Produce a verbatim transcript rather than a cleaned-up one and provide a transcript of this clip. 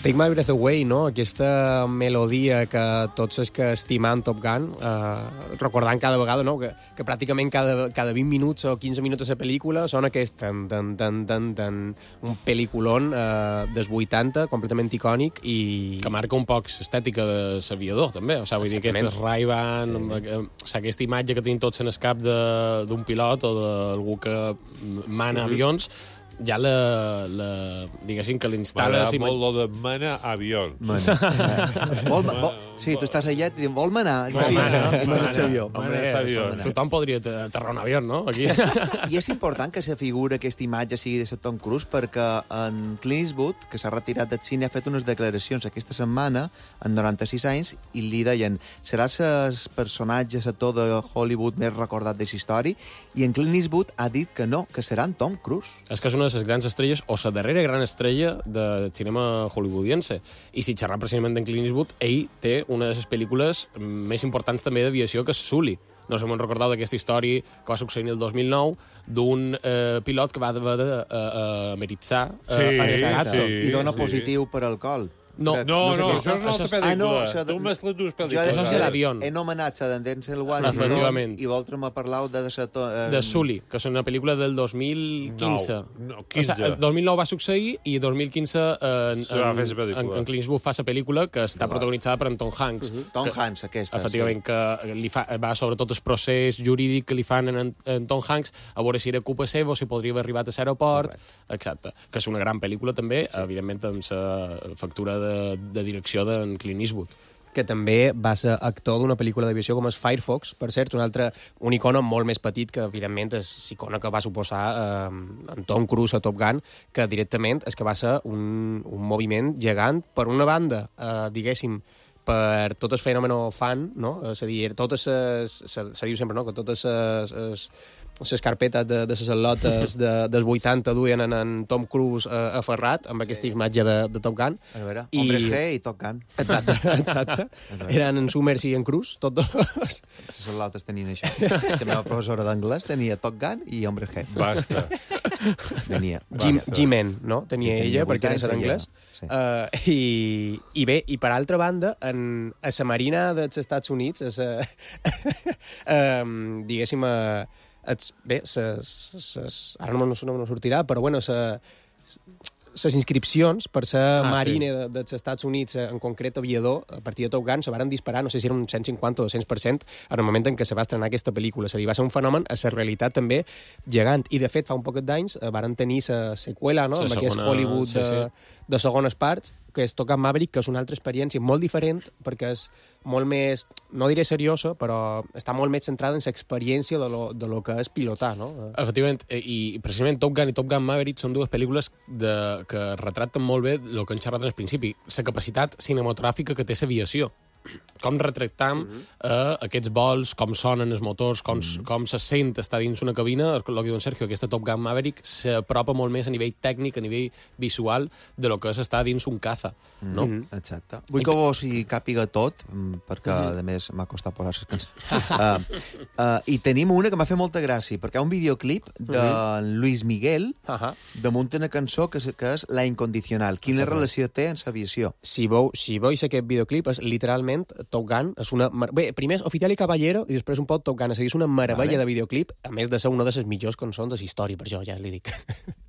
Take My Breath Away, no? Aquesta melodia que tots els que estimen Top Gun, eh, recordant cada vegada, no? Que, que pràcticament cada, cada vint minuts o quinze minuts de la pel·lícula sona aquest tan, tan, tan, tan, tan, un pel·lículon eh, dels vuitanta, completament icònic i... Que marca un poc l'estètica de l'aviador, també. O sigui, vull dir, aquestes Ray-Ban, sí. o sigui, aquesta imatge que tenim tots en el cap d'un pilot o d'algú que mana mm-hmm. avions, ja la, la diguéssim que l'instal·la... M'agrada molt lo de mana avions. Mana. vol, vol, sí, tu estàs allà i et diuen, vol manar? Vol sí, manar. Mana avió. Home, tothom podria aterrar un avió, no? Aquí. I és important que se figura aquesta imatge sigui de Tom Cruise perquè en Clint Eastwood, que s'ha retirat del cine, ha fet unes declaracions aquesta setmana, en noranta-sis anys, i li deien, seràs el personatge, l'actor de Hollywood més recordat de la història, i en Clint Eastwood ha dit que no, que serà en Tom Cruise. És que és una de les grans estrelles, o la darrera gran estrella del cinema hollywoodiense. I si xerrar precisament d'en Clint Eastwood, ell té una de les pel·lícules més importants també d'aviació, que és Sully. No sé si m'ho recordeu d'aquesta història que va succeir el dos mil nou d'un eh, pilot que va haver d'ameritzar eh, sí, a Estats. sí, I dona sí. positiu per alcohol. No, No, no, no, això és una altra pel·lícula. Ah, no, això de- Tu m'has tret dues Jo pel·lícules. Això és he, l'avió. he nomenat la d'en Denzel Washington Efectivament. i vosaltres m'ha parlat de la... Eh, de Sully, que és una pel·lícula del dos mil quinze. No, no, quinze. O sigui, el dos mil nou va succeir i el dos mil quinze eh, en, Se va fer la en, pel·lícula. en Clint Eastwood fa la pel·lícula que està protagonitzada per en Tom Hanks. Uh-huh. Tom que, Hanks, aquesta. Efectivament, que li fa, va sobretot el procés jurídic que li fan en, en Tom Hanks, a veure si era culpa seva o si podria haver arribat a l'aeroport, exacte. Que és una gran pel·lícula també, sí. evidentment amb la factura de, de direcció d'en Clint Eastwood. Que també va ser actor d'una pel·lícula d'aviació com és Firefox, per cert, un altre, un icono molt més petit que, evidentment, és l'icona que va suposar eh, en Tom Cruise a Top Gun, que directament és que va ser un, un moviment gegant, per una banda, eh, diguéssim, per tot el fenomen fan, no? És a dir, totes les... Se, se diu sempre, no?, que totes les... les carpetes de, de les al·lotes de, dels vuitanta duien en, en Tom Cruise eh, aferrat amb aquesta sí. imatge de, de Top Gun. A veure, I... Hombre G i Top Gun. Exacte, exacte. Eren en Summers i en Cruise, tots dos. Les al·lotes tenien això. La meva professora d'anglès tenia Top Gun i Hombre G. Basta. Tenia. G-Men, no? Tenia, tenia ella, perquè era d'anglès. Sí. Uh, i, I bé, i per altra banda, en, a la Marina dels Estats Units, a sa, um, diguéssim, a, ets, bé, ses, ses, ara no, no, no sortirà, però bueno, les inscripcions per ser ah, marine sí. de, dels Estats Units, en concret aviador, a partir de Top Gun, se varen disparar, no sé si era un cent cinquanta o dos cents per cent en el moment en què se va estrenar aquesta pel·lícula. És a dir, va ser un fenomen a la realitat també gegant. I, de fet, fa un poquet d'anys varen tenir la seqüela, no?, amb aquest Hollywood sí, sí. de, de segones parts, que és Top Gun Maverick, que és una altra experiència molt diferent, perquè és molt més, no diré seriosa, però està molt més centrada en l'experiència de lo, de lo que és pilotar, no? Efectivament, i precisament Top Gun i Top Gun Maverick són dues pel·lícules de, que retraten molt bé el que hem xerrat al principi, la capacitat cinematogràfica que té l'aviació. Com retractam uh-huh. eh, aquests vols, com sonen els motors, com, uh-huh. com se sent estar dins una cabina. El que diu en Sergio, aquesta Top Gun Maverick s'apropa molt més a nivell tècnic, a nivell visual, de lo que és estar dins un caza. Uh-huh. No? Exacte. Vull que vos hi càpiga tot, perquè, uh-huh. a més, m'ha costat posar les cançons. uh, uh, I tenim una que m'ha fet molta gràcia, perquè hi ha un videoclip de uh-huh. Luis Miguel uh-huh. damunt una cançó que és, que és La Incondicional. Quina Exacte. Relació té amb l'aviació? Si veu, si veus aquest videoclip, és literalment Top Gun és una... Mar... Bé, primer és Oficial i Caballero i després un poc Top Gun. És a dir, és una meravella vale. de videoclip, a més de ser una de les millors cançons de la història, per això ja li dic.